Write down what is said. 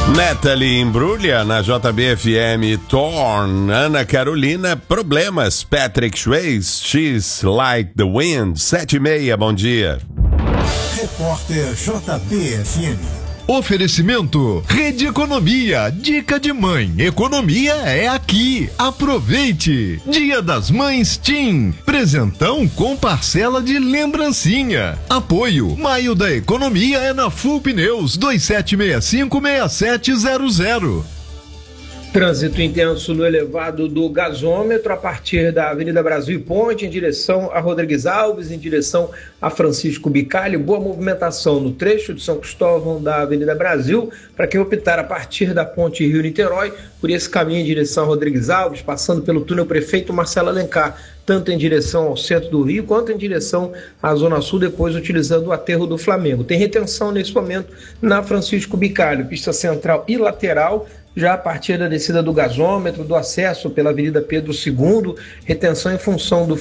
Natalie Imbruglia na JBFM. Torn. Ana Carolina, problemas. Patrick Swayze, She's Like the Wind. 7:30, bom dia. Repórter JBFM. Oferecimento Rede Economia, dica de mãe, economia é aqui, aproveite. Dia das Mães TIM, presentão com parcela de lembrancinha. Apoio, Maio da Economia é na Full Pneus, 2765-6700. Trânsito intenso no elevado do gasômetro a partir da Avenida Brasil e Ponte em direção a Rodrigues Alves, em direção a Francisco Bicalho. Boa movimentação no trecho de São Cristóvão da Avenida Brasil, para quem optar a partir da Ponte Rio-Niterói, por esse caminho em direção a Rodrigues Alves, passando pelo túnel Prefeito Marcelo Alencar, tanto em direção ao centro do Rio, quanto em direção à Zona Sul, depois utilizando o aterro do Flamengo. Tem retenção nesse momento na Francisco Bicalho, pista central e lateral, já a partir da descida do gasômetro, do acesso pela Avenida Pedro II, retenção em função do